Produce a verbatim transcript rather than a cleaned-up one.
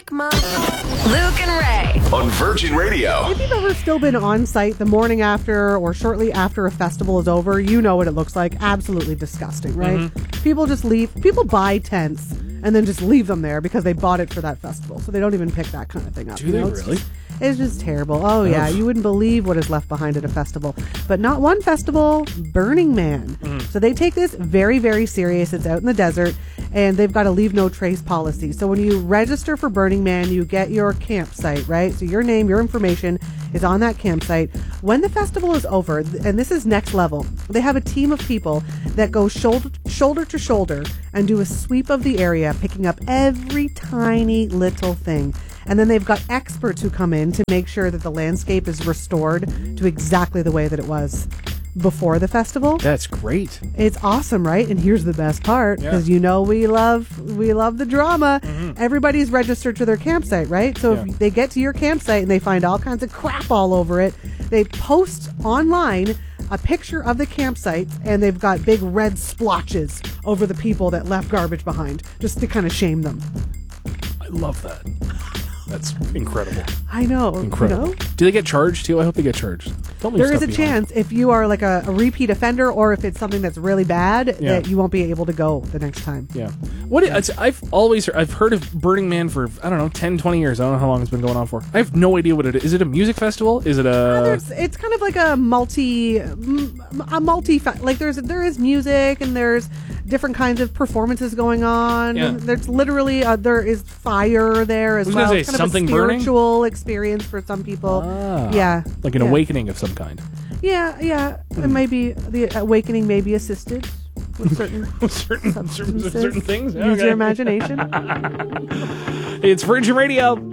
Luke, Mom. Luke and Ray. On Virgin Radio. If you've ever still been on site the morning after or shortly after a festival is over, you know what it looks like. Absolutely disgusting, right? Mm-hmm. People just leave. People buy tents and then just leave them there because they bought it for that festival. So they don't even pick that kind of thing up. Do you they know? really? It's just, it's just terrible. Oh, yeah. You wouldn't believe what is left behind at a festival. But not one festival, Burning Man. Mm. So they take this very, very serious. It's out in the desert, and they've got a leave no trace policy. So when you register for Burning Man, you get your campsite, right? So your name, your information is on that campsite. When the festival is over, and this is next level, they have a team of people that go shoulder, shoulder to shoulder and do a sweep of the area, picking up every tiny little thing. And then they've got experts who come in to make sure that the landscape is restored to exactly the way that it was before the festival. That's great. It's awesome, right? And here's the best part, because yeah. you know we love we love the drama. Mm-hmm. Everybody's registered to their campsite, right? So yeah. if they get to your campsite and they find all kinds of crap all over it, they post online a picture of the campsite, and they've got big red splotches over the people that left garbage behind, just to kind of shame them. I love that. That's incredible. I know. Incredible. You know? Do they get charged too? I hope they get charged. Don't there is a chance if you are like a, a repeat offender, or if it's something that's really bad, yeah. that you won't be able to go the next time. Yeah. What yeah. Is, I've always heard, I've heard of Burning Man for, I don't know, ten, twenty years. I don't know how long it's been going on for. I have no idea what it is. Is it a music festival? Is it a... Uh, it's kind of like a multi... A multi... Like there's there is music, and there's different kinds of performances going on. Yeah. There's literally... Uh, there is fire there as well. Say, it's kind something of a spiritual burning? experience for some people. Ah, yeah. Like an yeah. awakening of some kind. Yeah, yeah. Mm. And maybe the awakening may be assisted with certain, certain, certain, certain things. Use okay. your imagination. It's Virgin Radio.